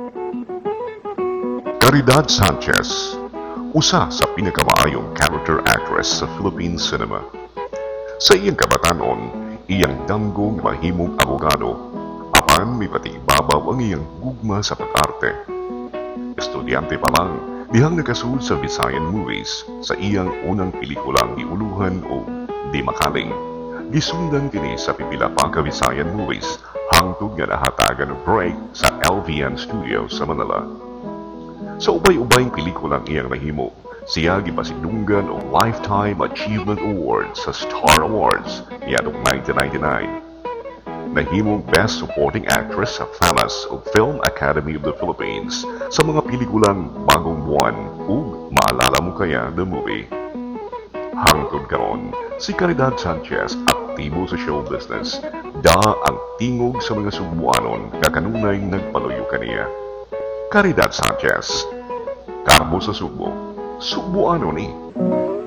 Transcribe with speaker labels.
Speaker 1: Caridad Sanchez, usa sa pinakamaayong character actress sa Philippine cinema. Sa iyang kabatanon, iyang danggong mahimong abogado, apan may patibabaw ang iyang gugma sa pag-arte. Estudyante pa lang, dihang nakasul sa Visayan Movies sa iyang unang pelikulang Giuluhan o Di Makaling. Gisundan kini sa pipila pa ka Visayan Movies hangtod nga nahatagan ng break sa LVN Studios sa Manila. Sa ubay-ubayng pelikulang iyang nahimo, siya gipasidunggan og Lifetime Achievement Award sa Star Awards niadtong 1999. Nahimong Best Supporting Actress sa FAMAS o Film Academy of the Philippines sa mga pelikulang Bagong Buwan ug Maalala Mo Kaya the Movie. Hangtod karon, si Caridad Sanchez aktibo sa show business, da ang tingog sa mga Subuanon nga kanunay nagpaluyo kaniya. Caridad Sanchez, Karbo sa Subo, Subuanon ni.